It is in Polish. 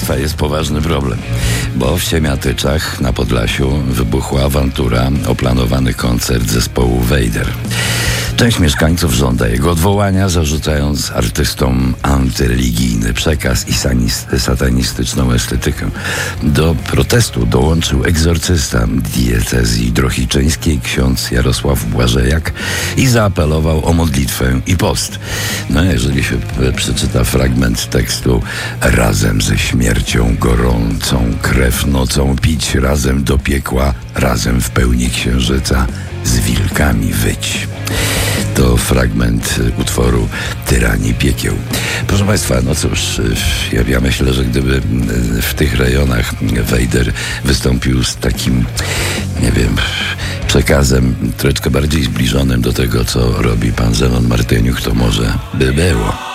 Państwa, jest poważny problem, bo w Siemiatyczach na Podlasiu wybuchła awantura o planowany koncert zespołu Vader. Część mieszkańców żąda jego odwołania, zarzucając artystom antyreligijny przekaz i satanistyczną estetykę. Do protestu dołączył egzorcysta diecezji drohiczyńskiej ksiądz Jarosław Błażejak i zaapelował o modlitwę i post. No, jeżeli się przeczyta fragment tekstu: razem ze śmiercią gorącą krew nocą pić, razem do piekła, razem w pełni księżyca z wilkami wyć. To fragment utworu Tyranii Piekieł. Proszę Państwa, no cóż, ja myślę, że gdyby w tych rejonach Vader wystąpił z takim, nie wiem, przekazem troszeczkę bardziej zbliżonym do tego, co robi pan Zenon Martyniuk, to może by było.